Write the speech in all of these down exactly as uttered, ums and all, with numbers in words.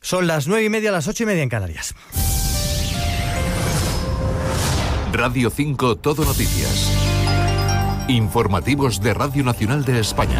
Son las nueve y media, las ocho y media en Canarias. Radio cinco Todo Noticias. Informativos de Radio Nacional de España.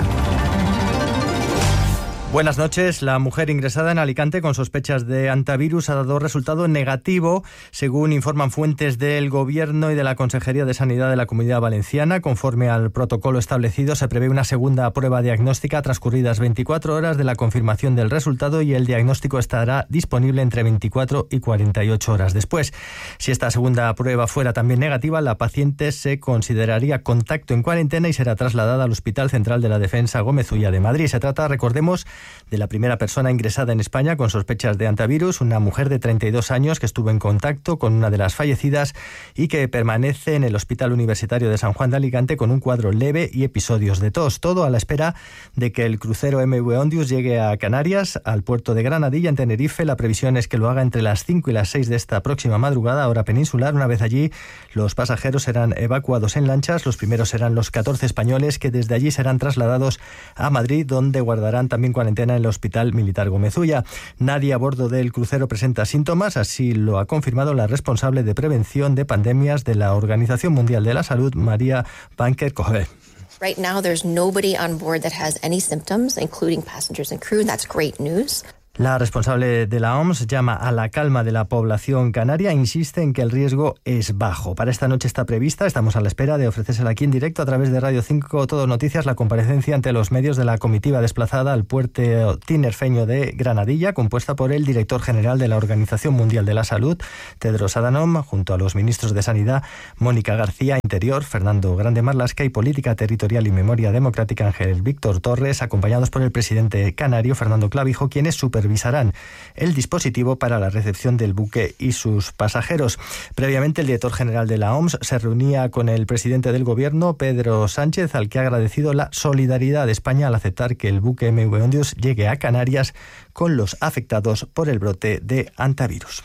Buenas noches. La mujer ingresada en Alicante con sospechas de antivirus ha dado resultado negativo, según informan fuentes del Gobierno y de la Consejería de Sanidad de la Comunidad Valenciana. Conforme al protocolo establecido, se prevé una segunda prueba diagnóstica transcurridas veinticuatro horas de la confirmación del resultado, y el diagnóstico estará disponible entre veinticuatro y cuarenta y ocho horas después. Si esta segunda prueba fuera también negativa, la paciente se consideraría contacto en cuarentena y será trasladada al Hospital Central de la Defensa Gómez Ulla de Madrid. Se trata, recordemos, de la primera persona ingresada en España con sospechas de antivirus, una mujer de treinta y dos años que estuvo en contacto con una de las fallecidas y que permanece en el Hospital Universitario de San Juan de Alicante con un cuadro leve y episodios de tos. Todo a la espera de que el crucero M V Ondius llegue a Canarias, al puerto de Granadilla, en Tenerife. La previsión es que lo haga entre las cinco y las seis de esta próxima madrugada, hora peninsular. Una vez allí, los pasajeros serán evacuados en lanchas. Los primeros serán los catorce españoles, que desde allí serán trasladados a Madrid, donde guardarán también cuarentena en el Hospital Militar Gómez Ulla. Nadie a bordo del crucero presenta síntomas, así lo ha confirmado la responsable de prevención de pandemias de la Organización Mundial de la Salud, María Banker-Cohen. Right now there's nobody on board that has any symptoms, including passengers and crew, and that's great news. La responsable de la O M S llama a la calma de la población canaria e insiste en que el riesgo es bajo. Para esta noche está prevista, estamos a la espera de ofrecérsela aquí en directo a través de Radio cinco Todo Noticias, la comparecencia ante los medios de la comitiva desplazada al puerto tinerfeño de Granadilla, compuesta por el director general de la Organización Mundial de la Salud, Tedros Adhanom, junto a los ministros de Sanidad, Mónica García, Interior, Fernando Grande Marlasca, y Política Territorial y Memoria Democrática, Ángel Víctor Torres, acompañados por el presidente canario, Fernando Clavijo, quienes supervisan revisarán el dispositivo para la recepción del buque y sus pasajeros. Previamente, el director general de la O M S se reunía con el presidente del Gobierno, Pedro Sánchez, al que ha agradecido la solidaridad de España al aceptar que el buque M V Ondius llegue a Canarias con los afectados por el brote de antivirus.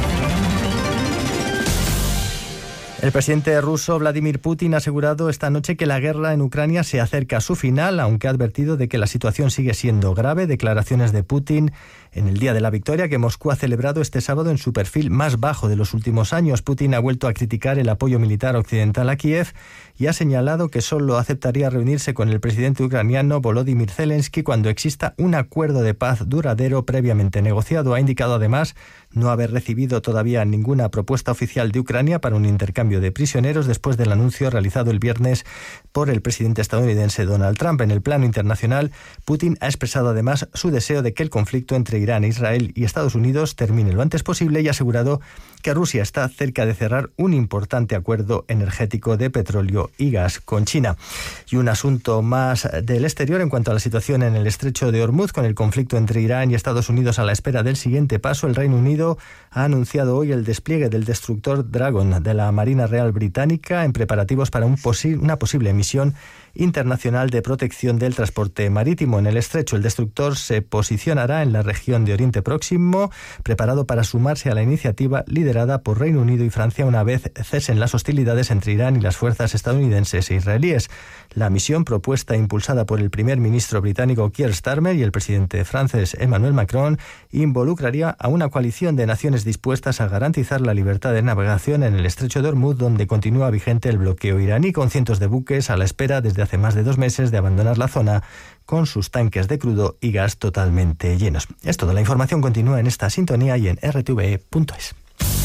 El presidente ruso Vladimir Putin ha asegurado esta noche que la guerra en Ucrania se acerca a su final, aunque ha advertido de que la situación sigue siendo grave. Declaraciones de Putin en el Día de la Victoria, que Moscú ha celebrado este sábado en su perfil más bajo de los últimos años. Putin ha vuelto a criticar el apoyo militar occidental a Kiev y ha señalado que solo aceptaría reunirse con el presidente ucraniano Volodymyr Zelensky cuando exista un acuerdo de paz duradero previamente negociado. Ha indicado además no haber recibido todavía ninguna propuesta oficial de Ucrania para un intercambio de prisioneros después del anuncio realizado el viernes por el presidente estadounidense Donald Trump. En el plano internacional, Putin ha expresado además su deseo de que el conflicto entre Irán, Israel y Estados Unidos termine lo antes posible y ha asegurado que Rusia está cerca de cerrar un importante acuerdo energético de petróleo y gas con China. Y un asunto más del exterior en cuanto a la situación en el estrecho de Hormuz, con el conflicto entre Irán y Estados Unidos a la espera del siguiente paso. El Reino Unido ha anunciado hoy el despliegue del destructor Dragon de la Marina Real Británica en preparativos para un posi- una posible misión internacional de protección del transporte marítimo en el estrecho. El destructor se posicionará en la región de Oriente Próximo, preparado para sumarse a la iniciativa liderada por Reino Unido y Francia una vez cesen las hostilidades entre Irán y las fuerzas estadounidenses e israelíes. La misión, propuesta e impulsada por el primer ministro británico Keir Starmer y el presidente francés Emmanuel Macron, involucraría a una coalición de naciones dispuestas a garantizar la libertad de navegación en el estrecho de Hormuz, donde continúa vigente el bloqueo iraní, con cientos de buques a la espera desde hace más de dos meses de abandonar la zona con sus tanques de crudo y gas totalmente llenos. Es todo. La información continúa en esta sintonía y en r t v e punto es.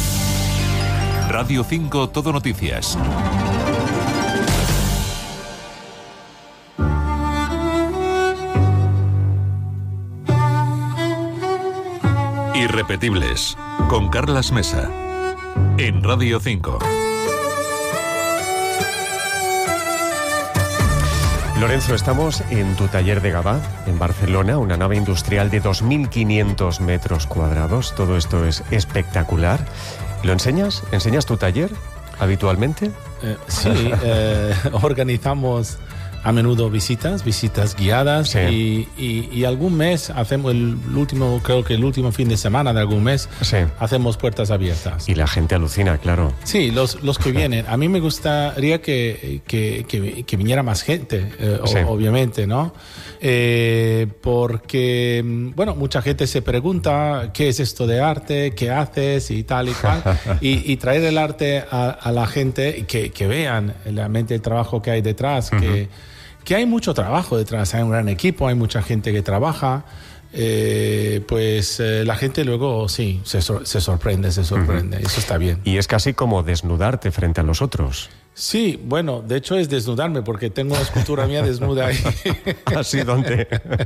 Radio cinco Todo Noticias. Irrepetibles, con Carlas Mesa, en Radio cinco. Lorenzo, estamos en tu taller de Gavà, en Barcelona, una nave industrial de dos mil quinientos metros cuadrados. Todo esto es espectacular. ¿Lo enseñas? ¿Enseñas tu taller habitualmente? Eh, sí, eh, organizamos a menudo visitas, visitas guiadas, Sí. y, y, y algún mes hacemos el último, creo que el último fin de semana de algún mes, Sí. hacemos puertas abiertas. Y la gente alucina, claro. Sí, los, los que vienen. A mí me gustaría que, que, que, que viniera más gente, eh, Sí. o- obviamente, ¿no? Eh, porque, bueno, mucha gente se pregunta qué es esto de arte, qué haces y tal y cual. y, y traer el arte a, a la gente y que, que vean realmente el trabajo que hay detrás, uh-huh. que, que hay mucho trabajo detrás, hay un gran equipo, hay mucha gente que trabaja. Eh, pues eh, la gente luego sí se, sor- se sorprende, se sorprende. Uh-huh. Eso está bien. Y es casi como desnudarte frente a los otros. Sí, bueno, de hecho es desnudarme porque tengo una escultura mía desnuda ahí. ¿Así dónde?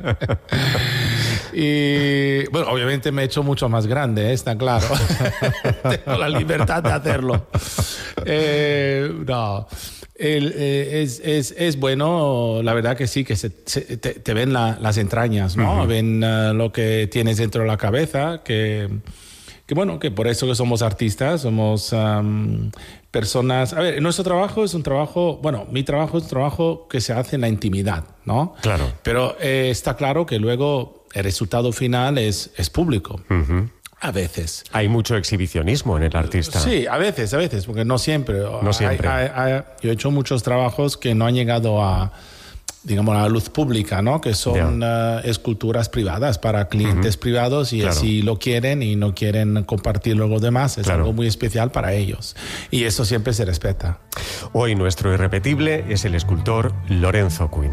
Y bueno, obviamente me he hecho mucho más grande, ¿eh? Está claro. Tengo la libertad de hacerlo. Eh, no. El, eh, es, es, es bueno, la verdad que sí, que se, se, te, te ven la, las entrañas, ¿no? Uh-huh. Ven uh, lo que tienes dentro de la cabeza, que, que bueno, que por eso que somos artistas, somos um, personas... A ver, nuestro trabajo es un trabajo, bueno, mi trabajo es un trabajo que se hace en la intimidad, ¿no? Claro. Pero eh, está claro que luego el resultado final es, es público. Uh-huh. A veces. Hay mucho exhibicionismo en el artista. Sí, a veces, a veces, porque no siempre. No siempre. Hay, hay, hay, yo he hecho muchos trabajos que no han llegado a, digamos, a la luz pública, ¿no? Que son yeah. uh, esculturas privadas para clientes uh-huh. privados y claro. así lo quieren y no quieren compartirlo con los demás. Es claro. algo muy especial para ellos. Y eso siempre se respeta. Hoy nuestro irrepetible es el escultor Lorenzo Quinn.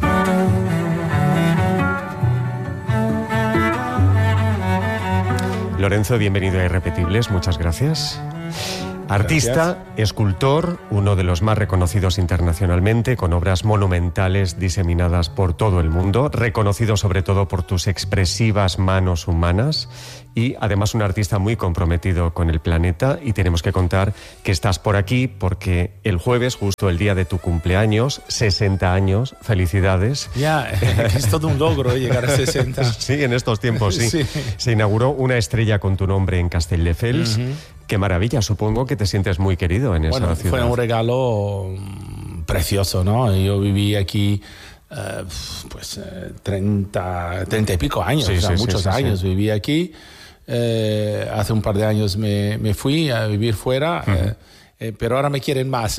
Lorenzo, bienvenido a Irrepetibles, muchas gracias. Artista, gracias. Escultor, uno de los más reconocidos internacionalmente, con obras monumentales diseminadas por todo el mundo, reconocido sobre todo por tus expresivas manos humanas y además un artista muy comprometido con el planeta. Y tenemos que contar que estás por aquí porque el jueves, justo el día de tu cumpleaños, sesenta años, felicidades. Ya, es todo un logro llegar a sesenta. Sí, en estos tiempos sí. sí. Se inauguró una estrella con tu nombre en Castelldefels. Uh-huh. Qué maravilla, supongo que te sientes muy querido en esa bueno, ciudad. Fue un regalo precioso, ¿no? Yo viví aquí uh, pues uh, treinta, treinta y pico años, sí, o sea, sí, muchos sí, años sí. viví aquí. Eh, hace un par de años me, me fui a vivir fuera, uh-huh. eh, eh, pero ahora me quieren más.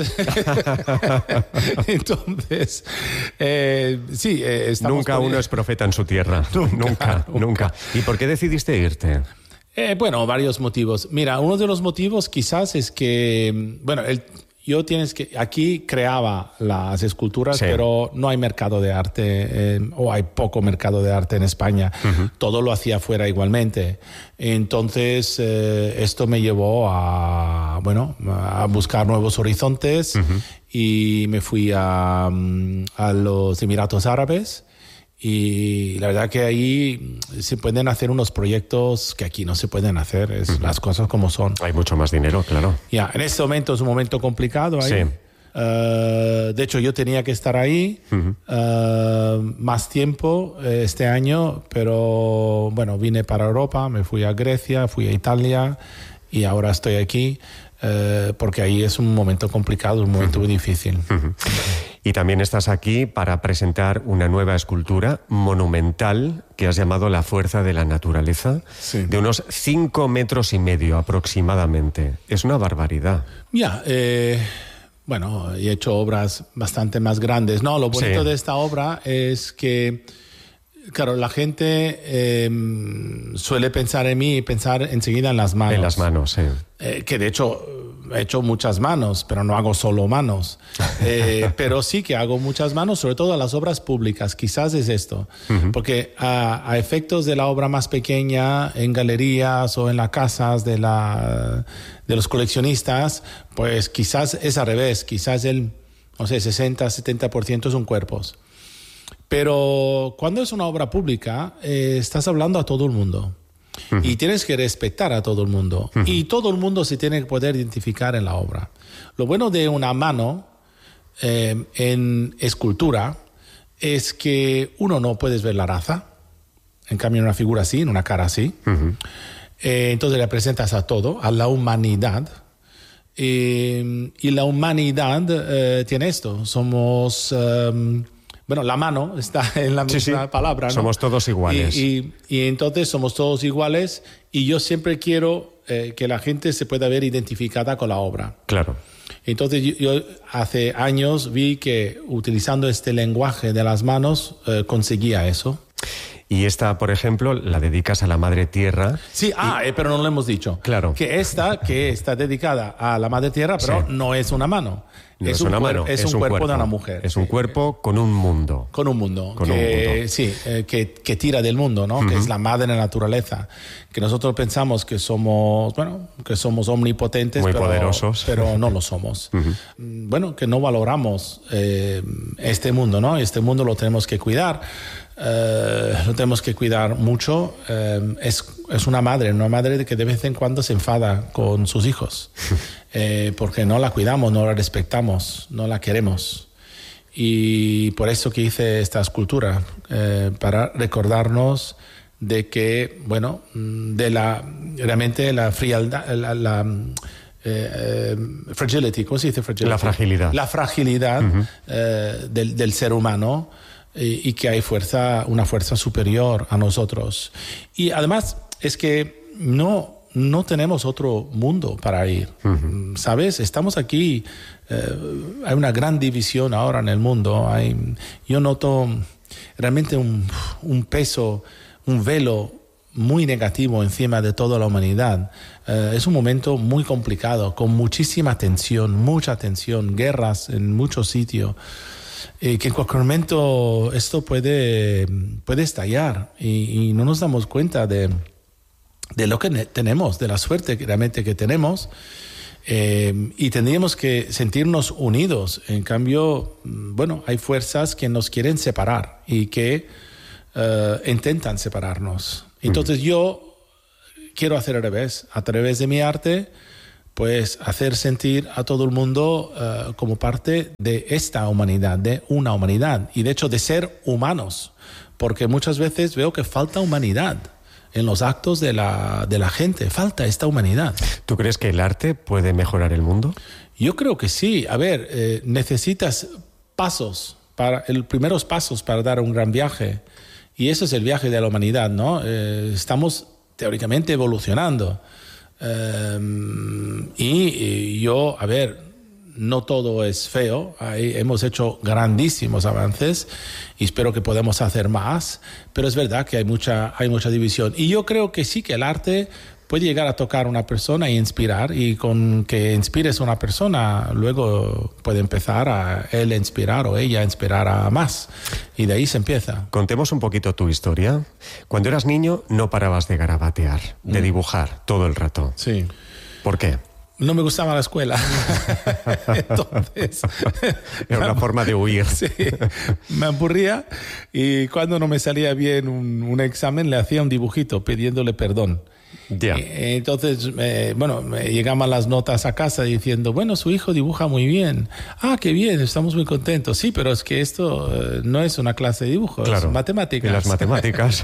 Entonces, eh, sí, eh, estamos... Nunca uno es profeta en su tierra. nunca, nunca, nunca, nunca. ¿Y por qué decidiste irte? Eh, bueno, varios motivos. Mira, uno de los motivos quizás es que, bueno, el, yo tienes que, aquí creaba las esculturas, sí. pero no hay mercado de arte, eh, o hay poco mercado de arte en España. Uh-huh. Todo lo hacía afuera igualmente. Entonces, eh, esto me llevó a, bueno, a buscar nuevos horizontes uh-huh. y me fui a, a los Emiratos Árabes. Y la verdad que ahí se pueden hacer unos proyectos que aquí no se pueden hacer, es uh-huh. las cosas como son. Hay mucho más dinero, claro. Ya, en este momento es un momento complicado ahí. Sí. Uh, de hecho, yo tenía que estar ahí uh-huh. uh, más tiempo eh, este año, pero bueno, vine para Europa, me fui a Grecia, fui a Italia y ahora estoy aquí uh, porque ahí es un momento complicado, un momento uh-huh. muy difícil. Uh-huh. Y también estás aquí para presentar una nueva escultura monumental que has llamado La Fuerza de la Naturaleza, sí. de unos cinco metros y medio aproximadamente. Es una barbaridad. Ya, eh, bueno, he hecho obras bastante más grandes. No, lo bonito sí. de esta obra es que, claro, la gente eh, suele pensar en mí y pensar enseguida en las manos. En las manos, sí. Eh, que de hecho... He hecho muchas manos, pero no hago solo manos. Eh, pero sí que hago muchas manos, sobre todo a las obras públicas. Quizás es esto. Uh-huh. Porque a, a efectos de la obra más pequeña, en galerías o en las casas de, la, de los coleccionistas, pues quizás es al revés. Quizás el, no sé, sesenta, setenta por ciento son cuerpos. Pero cuando es una obra pública, eh, estás hablando a todo el mundo. Uh-huh. Y tienes que respetar a todo el mundo. Uh-huh. Y todo el mundo se tiene que poder identificar en la obra. Lo bueno de una mano eh, en escultura es que uno no puedes ver la raza. En cambio, en una figura así, en una cara así. Uh-huh. Eh, entonces le presentas a todo, a la humanidad. Y, y la humanidad eh, tiene esto. Somos... Um, bueno, la mano está en la misma sí, sí. palabra, ¿no? Somos todos iguales. Y, y, y entonces somos todos iguales y yo siempre quiero eh, que la gente se pueda ver identificada con la obra. Claro. Entonces yo, yo hace años vi que utilizando este lenguaje de las manos eh, conseguía eso. Y esta, por ejemplo, la dedicas a la Madre Tierra. Sí, ah, y... eh, pero no lo hemos dicho. Claro. Que esta, que está dedicada a la Madre Tierra, pero sí. no es una mano. No es, es un una cuer- mano, es, es un, un cuerpo, cuerpo de una mujer. Es un cuerpo con un mundo. Con un mundo. Con que, un mundo. Sí, eh, que, que tira del mundo, ¿no? Uh-huh. Que es la madre naturaleza. Que nosotros pensamos que somos, bueno, que somos omnipotentes. Muy pero, poderosos. Pero no lo somos. Uh-huh. Bueno, que no valoramos eh, este mundo, ¿no? Este mundo lo tenemos que cuidar. Uh, lo tenemos que cuidar mucho. Uh, es, es una madre, una madre que de vez en cuando se enfada con sus hijos, eh, porque no la cuidamos, no la respetamos, no la queremos. Y por eso que hice esta escultura, eh, para recordarnos de que, bueno, de la, realmente la frialdad, la, la eh, eh, fragility, ¿cómo se dice fragility? La fragilidad. La fragilidad uh-huh. eh, del, del ser humano. Y, y que hay fuerza, una fuerza superior a nosotros. Y además es que no, no tenemos otro mundo para ir, uh-huh. ¿sabes? Estamos aquí, eh, hay una gran división ahora en el mundo. Hay, yo noto realmente un, un peso, un velo muy negativo encima de toda la humanidad. Eh, es un momento muy complicado, con muchísima tensión, mucha tensión, guerras en muchos sitios. Eh, que en cualquier momento esto puede, puede estallar y, y no nos damos cuenta de, de lo que ne- tenemos, de la suerte que realmente que tenemos, eh, y tendríamos que sentirnos unidos. En cambio, bueno, hay fuerzas que nos quieren separar y que uh, intentan separarnos. Entonces uh-huh. yo quiero hacer al revés, a través de mi arte, pues hacer sentir a todo el mundo uh, como parte de esta humanidad, de una humanidad, y de hecho de ser humanos, porque muchas veces veo que falta humanidad en los actos de la, de la gente, falta esta humanidad. ¿Tú crees que el arte puede mejorar el mundo? Yo creo que sí. A ver, eh, necesitas pasos, para, el, primeros pasos para dar un gran viaje, y eso es el viaje de la humanidad, ¿no? Eh, estamos teóricamente evolucionando. Um, y, y yo, a ver, no todo es feo. Ahí hemos hecho grandísimos avances y espero que podamos hacer más, pero es verdad que hay mucha, hay mucha división. Y yo creo que sí, que el arte puede llegar a tocar a una persona e inspirar, y con que inspires a una persona, luego puede empezar a él inspirar o ella a inspirar a más. Y de ahí se empieza. Contemos un poquito tu historia. Cuando eras niño no parabas de garabatear, de mm. dibujar todo el rato. Sí. ¿Por qué? No me gustaba la escuela. Entonces... Era una forma de huir. Sí, me aburría, y cuando no me salía bien un, un examen le hacía un dibujito pidiéndole perdón. Yeah. Entonces, eh, bueno, me llegaban las notas a casa diciendo, bueno, su hijo dibuja muy bien. Ah, qué bien, estamos muy contentos. Sí, pero es que esto eh, no es una clase de dibujo, claro, es matemáticas. Y las matemáticas.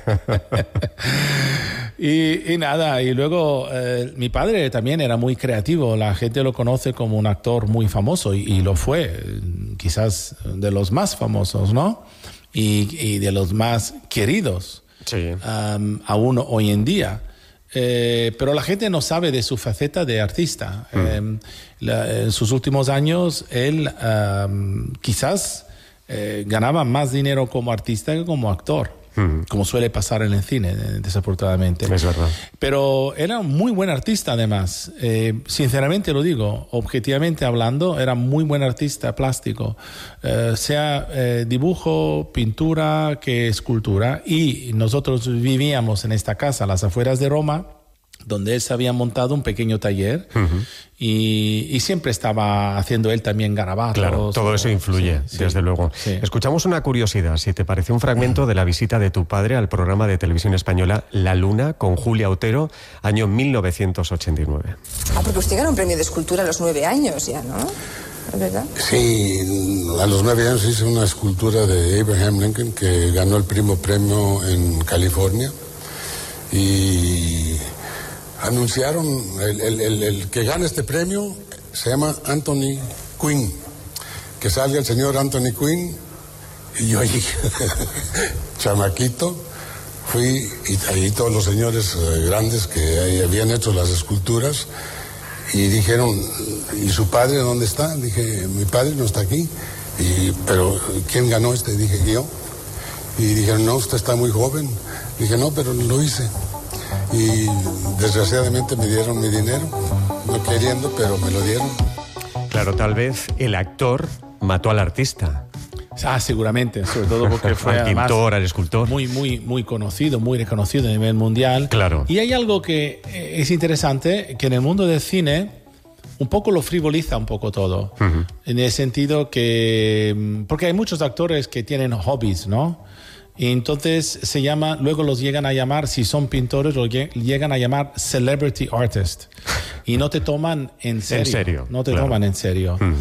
y, y nada, y luego eh, mi padre también era muy creativo. La gente lo conoce como un actor muy famoso, y, y lo fue, quizás de los más famosos, ¿no? Y, y de los más queridos, sí. um, aún hoy en día. Eh, pero la gente no sabe de su faceta de artista. Mm. Eh, la, en sus últimos años, él um, quizás eh, ganaba más dinero como artista que como actor, mm. como suele pasar en el cine, desafortunadamente. Es verdad. Pero era un muy buen artista, además. Eh, sinceramente lo digo, objetivamente hablando, era muy buen artista plástico, eh, sea eh, dibujo, pintura, que escultura. Y nosotros vivíamos en esta casa, a las afueras de Roma, donde él se había montado un pequeño taller, uh-huh. y, y siempre estaba haciendo él también garabatos. Claro, todo eso influye, sí, desde sí, luego. Sí. Escuchamos una curiosidad, si te parece, un fragmento de la visita de tu padre al programa de televisión española La Luna, con Julia Otero, año mil novecientos ochenta y nueve. Ah, porque usted ganó un premio de escultura a los nueve años ya, ¿no? ¿Es verdad? Sí, a los nueve años hice una escultura de Abraham Lincoln que ganó el primo premio en California, y anunciaron, el, el, el, el que gana este premio se llama Anthony Quinn, que salga el señor Anthony Quinn, y yo ahí, chamaquito, fui, y ahí todos los señores eh, grandes que ahí habían hecho las esculturas, y dijeron, ¿y su padre dónde está? Dije, mi padre no está aquí, y, pero ¿quién ganó este? Dije, yo. Y dijeron, no, usted está muy joven. Dije, no, pero lo hice. Y desgraciadamente me dieron mi dinero, no queriendo, pero me lo dieron. Claro, tal vez el actor mató al artista. Ah, seguramente, sobre todo porque fue al pintor, al escultor. Muy, muy, muy conocido, muy reconocido a nivel mundial. Claro. Y hay algo que es interesante, que en el mundo del cine un poco lo frivoliza un poco todo. Uh-huh. En el sentido que... Porque hay muchos actores que tienen hobbies, ¿no? Y entonces se llama, luego los llegan a llamar, si son pintores, los llegan a llamar celebrity artist. Y no te toman en serio. En serio. No te claro. toman en serio. Uh-huh.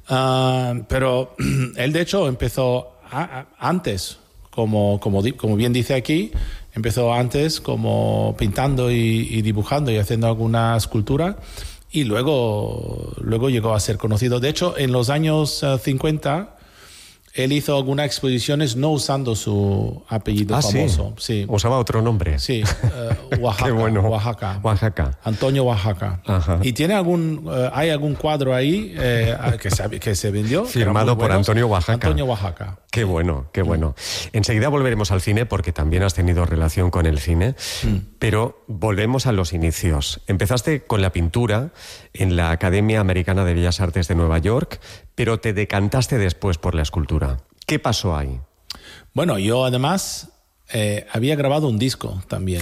Uh, pero él de hecho empezó a, a, antes, como, como, como bien dice aquí, empezó antes como pintando y, y dibujando y haciendo alguna escultura, y luego, luego llegó a ser conocido. De hecho, en los años uh, cincuenta, él hizo algunas exposiciones no usando su apellido ah, famoso. ¿sí? Sí. Usaba otro nombre. Sí, uh, Oaxaca, Qué bueno. Oaxaca. Oaxaca. Antonio Oaxaca. Ajá. Y tiene algún, uh, hay algún cuadro ahí eh, que, se, que se vendió. Firmado por Antonio Oaxaca. Antonio Oaxaca. Qué bueno, qué bueno. Mm. Enseguida volveremos al cine porque también has tenido relación con el cine, mm. pero volvemos a los inicios. Empezaste con la pintura en la Academia Americana de Bellas Artes de Nueva York, pero te decantaste después por la escultura. ¿Qué pasó ahí? Bueno, yo además eh, había grabado un disco también.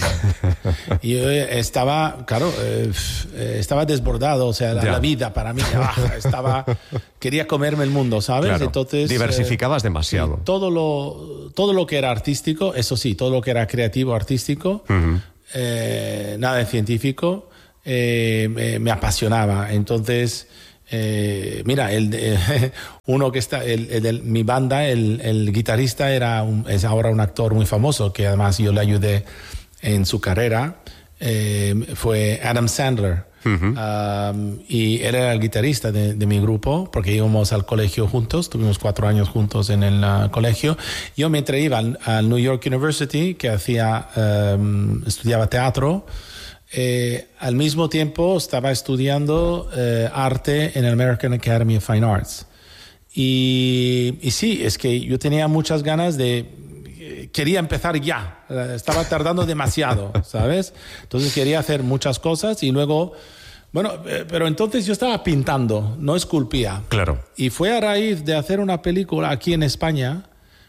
Y yo estaba, claro, eh, estaba desbordado, o sea, la, la vida para mí baja, estaba, quería comerme el mundo, ¿sabes? Claro, entonces diversificabas eh, demasiado. Sí, todo lo, todo lo que era artístico, eso sí, todo lo que era creativo, artístico, uh-huh. eh, nada de científico, eh, me, me apasionaba. Entonces... Eh, mira, el, eh, uno que está, el, el de mi banda, el, el guitarrista era un, es ahora un actor muy famoso, que además yo le ayudé en su carrera, eh, fue Adam Sandler. Uh-huh. Um, y él era el guitarrista de, de mi grupo, porque íbamos al colegio juntos, tuvimos cuatro años juntos en el uh, colegio. Yo me iba al, al New York University, que hacía, um, estudiaba teatro. Eh, al mismo tiempo estaba estudiando eh, arte en el American Academy of Fine Arts. Y, y sí, es que yo tenía muchas ganas de... Quería empezar ya. Estaba tardando demasiado, ¿sabes? Entonces quería hacer muchas cosas y luego... Bueno, eh, pero entonces yo estaba pintando, no esculpía. Claro. Y fue a raíz de hacer una película aquí en España,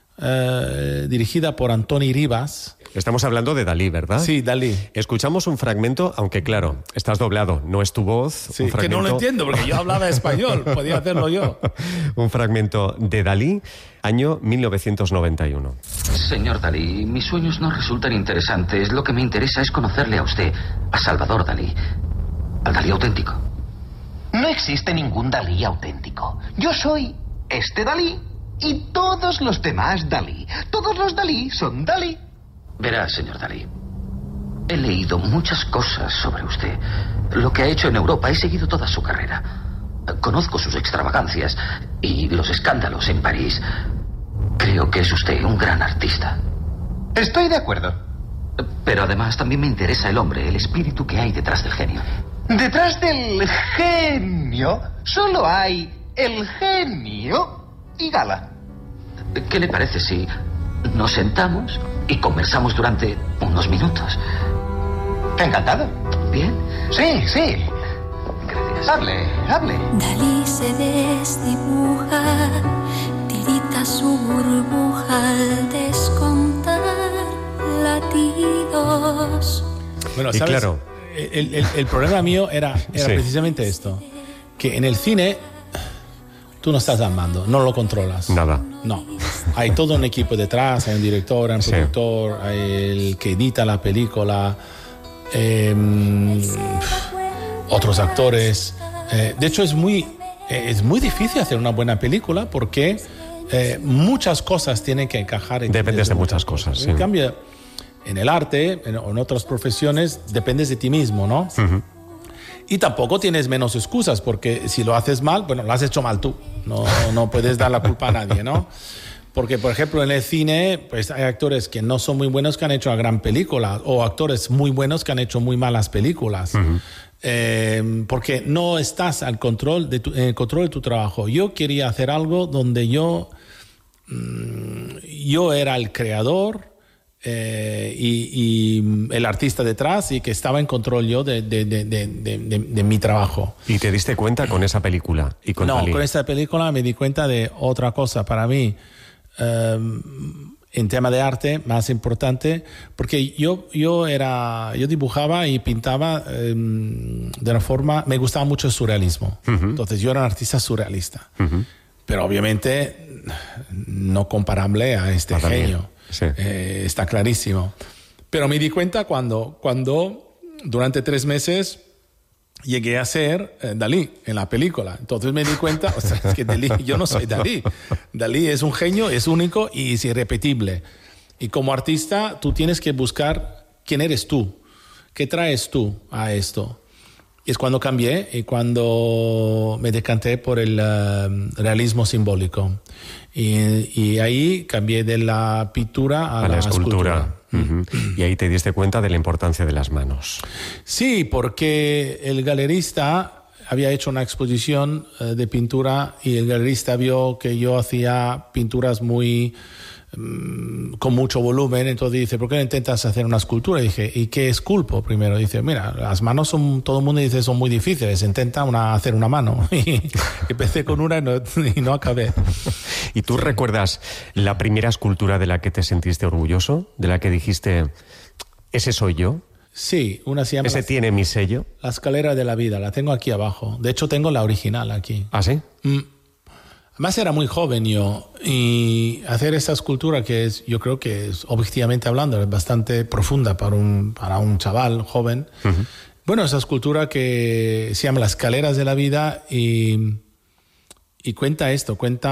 eh, dirigida por Antoni Ribas. Estamos hablando de Dalí, ¿verdad? Sí, Dalí. Escuchamos un fragmento, aunque claro, estás doblado, no es tu voz. Sí, un fragmento... que no lo entiendo, porque yo hablaba español, podía hacerlo yo. Un fragmento de Dalí, año mil novecientos noventa y uno. Señor Dalí, mis sueños no resultan interesantes. Lo que me interesa es conocerle a usted, a Salvador Dalí, al Dalí auténtico. No existe ningún Dalí auténtico. Yo soy este Dalí y todos los demás Dalí. Todos los Dalí son Dalí. Verá, señor Dalí, he leído muchas cosas sobre usted. Lo que ha hecho en Europa, he seguido toda su carrera. Conozco sus extravagancias y los escándalos en París. Creo que es usted un gran artista. Estoy de acuerdo. Pero además también me interesa el hombre, el espíritu que hay detrás del genio. Detrás del genio solo hay el genio y Gala. ¿Qué le parece si nos sentamos y conversamos durante unos minutos? Encantado. ¿Bien? Sí, sí. Gracias. Hable, hable. Dalí se desdibuja, tirita su burbuja al descontar latidos. Bueno, y ¿sabes? Claro. El, el, el problema mío era, era sí. precisamente esto, que en el cine tú no estás amando, no lo controlas. Nada. No. Hay todo un equipo detrás, hay un director, hay un sí. productor, hay el que edita la película, eh, otros actores. Eh, de hecho, es muy, es muy difícil hacer una buena película porque eh, muchas cosas tienen que encajar. Dependes de muchas cosas. Sí. En cambio, en el arte en, en otras profesiones dependes de ti mismo, ¿no? Uh-huh. Y tampoco tienes menos excusas, porque si lo haces mal, bueno, lo has hecho mal tú. No, no puedes dar la culpa a nadie, ¿no? Porque, por ejemplo, en el cine, pues hay actores que no son muy buenos que han hecho una gran película, o actores muy buenos que han hecho muy malas películas. Uh-huh. Eh, porque no estás al control de tu, en el control de tu trabajo. Yo quería hacer algo donde yo, mmm, yo era el creador eh, y, y el artista detrás, y que estaba en control yo de, de, de, de, de, de, de mi trabajo. ¿Y te diste cuenta con esa película? Y con no, Dalí? Con esta película me di cuenta de otra cosa para mí. Um, en tema de arte más importante, porque yo yo era yo dibujaba y pintaba um, de una forma, me gustaba mucho el surrealismo. Uh-huh. Entonces yo era un artista surrealista. Uh-huh. Pero obviamente no comparable a este ah, genio. Sí. Eh, está clarísimo. Pero me di cuenta cuando cuando durante tres meses llegué a ser eh, Dalí en la película. Entonces me di cuenta, o sea, es que Dalí, yo no soy Dalí. Dalí es un genio, es único y es irrepetible. Y como artista, tú tienes que buscar quién eres tú, qué traes tú a esto. Y es cuando cambié y cuando me decanté por el uh, realismo simbólico. Y, y ahí cambié de la pintura a, a la, la escultura. escultura. Uh-huh. Y ahí te diste cuenta de la importancia de las manos. Sí, porque el galerista había hecho una exposición uh, de pintura y el galerista vio que yo hacía pinturas muy um, con mucho volumen. Entonces dice, ¿por qué no intentas hacer una escultura? Y dije, ¿y qué esculpo primero? Dice, mira, las manos son, todo el mundo dice son muy difíciles, intenta una, hacer una mano. Y empecé con una y no, y no acabé. ¿Y tú sí. recuerdas la primera escultura de la que te sentiste orgulloso? ¿De la que dijiste, ese soy yo? Sí, una se llama... ¿Ese la, tiene mi sello? La escalera de la vida, la tengo aquí abajo. De hecho, tengo la original aquí. ¿Ah, sí? Mm. Además, era muy joven yo. Y hacer esa escultura, que es, yo creo que es, objetivamente hablando, es bastante profunda para un, para un chaval joven. Uh-huh. Bueno, esa escultura que se llama Las escaleras de la vida y... Y cuenta esto, cuenta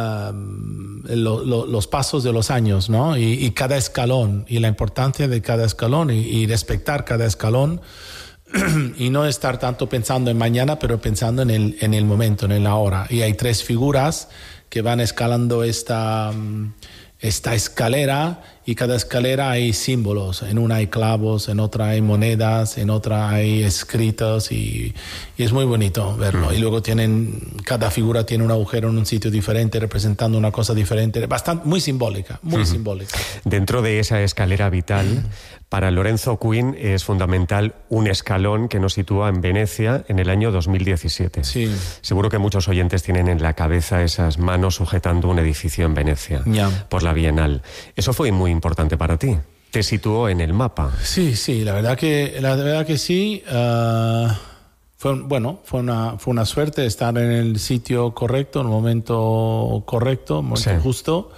lo, lo, los pasos de los años, ¿no? Y, y cada escalón, y la importancia de cada escalón, y, y respetar cada escalón, y no estar tanto pensando en mañana, pero pensando en el, en el momento, en el ahora. Y hay tres figuras que van escalando esta, esta escalera, y cada escalera hay símbolos. En una hay clavos, en otra hay monedas, en otra hay escritos, y, y es muy bonito verlo. Mm. Y luego tienen, cada figura tiene un agujero en un sitio diferente, representando una cosa diferente, bastante, muy simbólica, muy mm. simbólica. Dentro de esa escalera vital, mm. para Lorenzo Quinn es fundamental un escalón que nos sitúa en Venecia en el año dos mil diecisiete. Sí. Seguro que muchos oyentes tienen en la cabeza esas manos sujetando un edificio en Venecia, yeah. por la Bienal. Eso fue muy importante para ti. Te situó en el mapa. Sí, sí, la verdad que, la verdad que sí. Uh, fue, bueno, fue una, fue una suerte estar en el sitio correcto, en el momento correcto, en el momento sí. justo.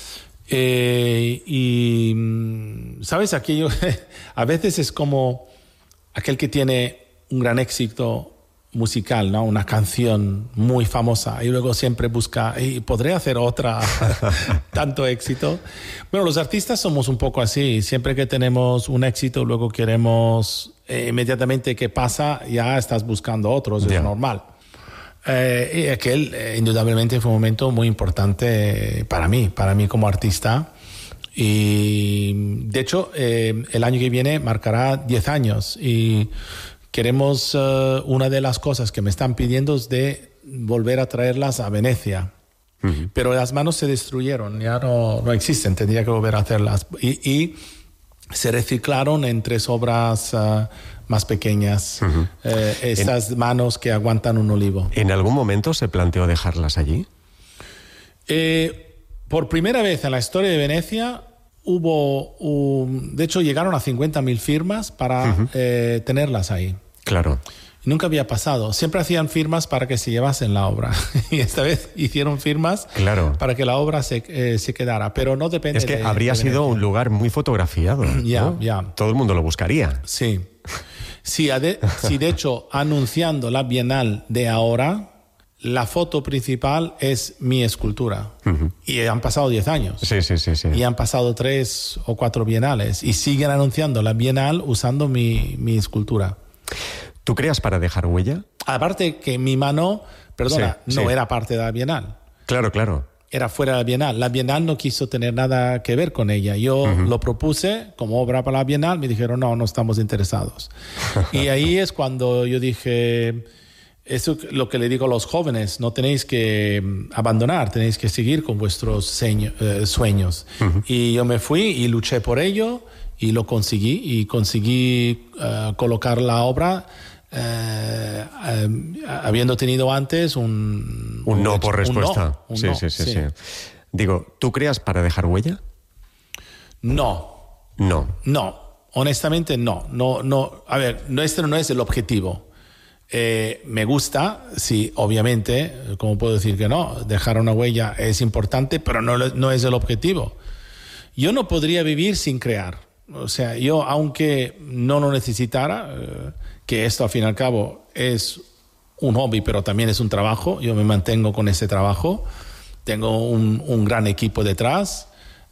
Eh, y, ¿sabes? Aquello, a veces es como aquel que tiene un gran éxito musical, ¿no? Una canción muy famosa y luego siempre busca, ¿y podré hacer otra? Tanto éxito. Bueno, los artistas somos un poco así. Siempre que tenemos un éxito, luego queremos eh, inmediatamente que pasa, ya estás buscando otros, yeah. es normal. Eh, y aquel, eh, indudablemente, fue un momento muy importante para mí, para mí como artista. Y, de hecho, eh, el año que viene marcará diez años y queremos, uh, una de las cosas que me están pidiendo es de volver a traerlas a Venecia. Uh-huh. Pero las manos se destruyeron, ya no, no existen, tendría que volver a hacerlas. Y, y se reciclaron en tres obras uh, más pequeñas, uh-huh. eh, estas en, manos que aguantan un olivo. ¿En algún momento se planteó dejarlas allí? Eh, por primera vez en la historia de Venecia hubo, un, de hecho llegaron a cincuenta mil firmas para uh-huh. eh, tenerlas ahí. Claro. Nunca había pasado. Siempre hacían firmas para que se llevasen la obra. Y esta vez hicieron firmas claro. para que la obra se, eh, se quedara. Pero no depende de... Es que de, habría de sido un lugar muy fotografiado. Ya, ¿no? ya. Todo el mundo lo buscaría. Sí. Sí, de, sí, de hecho, anunciando la Bienal de ahora, la foto principal es mi escultura. Uh-huh. Y han pasado diez años. Sí, sí, sí, sí. Y han pasado tres o cuatro bienales. Y siguen anunciando la bienal usando mi, mi escultura. ¿Tú creas para dejar huella? Aparte que mi mano, perdona, sí, no sí. era parte de la bienal. Claro, claro. Era fuera de la bienal. La bienal no quiso tener nada que ver con ella. Yo uh-huh. lo propuse como obra para la bienal. Me dijeron, no, no estamos interesados. Y ahí es cuando yo dije... Eso es lo que le digo a los jóvenes, no tenéis que abandonar, tenéis que seguir con vuestros seño, eh, sueños. Uh-huh. Y yo me fui y luché por ello y lo conseguí y conseguí uh, colocar la obra eh, eh, habiendo tenido antes un... Un no por respuesta. Un no, un sí, no, sí, sí, sí. sí. Digo, ¿tú creas para dejar huella? No. No. No, honestamente no. no, no. A ver, nuestro no es el objetivo. Eh, me gusta, sí, obviamente, ¿cómo puedo decir que no? Dejar una huella es importante, pero no, no es el objetivo. Yo no podría vivir sin crear. O sea, yo, aunque no lo necesitara, eh, que esto al fin y al cabo es un hobby, pero también es un trabajo, yo me mantengo con ese trabajo. Tengo un, un gran equipo detrás.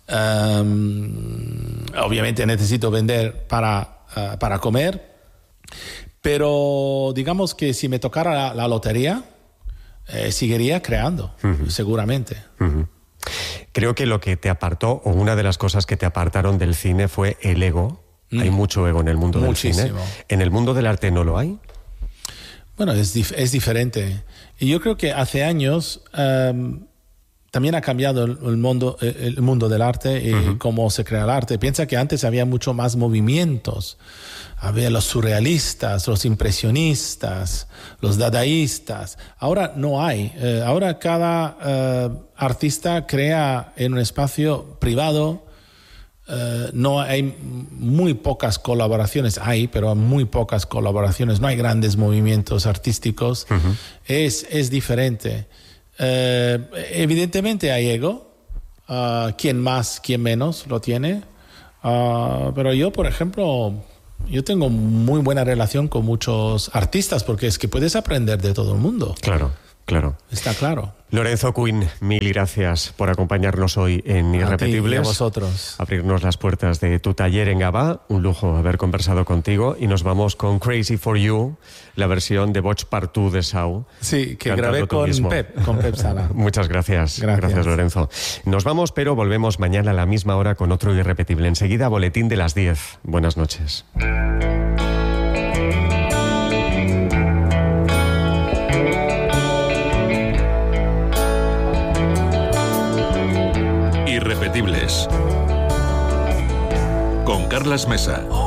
Um, obviamente necesito vender para, uh, para comer. Pero digamos que si me tocara la, la lotería, eh, seguiría creando, uh-huh. seguramente. Uh-huh. Creo que lo que te apartó, o una de las cosas que te apartaron del cine fue el ego. Mm. Hay mucho ego en el mundo Muchísimo. del cine. ¿En el mundo del arte no lo hay? Bueno, es, dif- es diferente. Y yo creo que hace años um, también ha cambiado el, el, mundo, el mundo del arte y uh-huh. cómo se crea el arte. Piensa que antes había mucho más movimientos. Había los surrealistas, los impresionistas, los dadaístas. Ahora no hay. Eh, ahora cada eh, artista crea en un espacio privado. Eh, no hay muy pocas colaboraciones. Hay, pero hay muy pocas colaboraciones. No hay grandes movimientos artísticos. Uh-huh. Es, es diferente. Eh, evidentemente hay ego. Uh, quien más, quien menos lo tiene. Uh, pero yo, por ejemplo... Yo tengo muy buena relación con muchos artistas porque es que puedes aprender de todo el mundo. Claro, claro. Está claro. Lorenzo Quinn, mil gracias por acompañarnos hoy en Irrepetibles. A ti y a vosotros. Abrirnos las puertas de tu taller en Gavà. Un lujo haber conversado contigo. Y nos vamos con Crazy for You, la versión de Boig per tu de Sau. Sí, que grabé con Pep, con Pep Sala. Muchas gracias. gracias. Gracias, Lorenzo. Nos vamos, pero volvemos mañana a la misma hora con otro Irrepetible. Enseguida, boletín de las diez. Buenas noches. Irrepetibles con Carlas Mesa.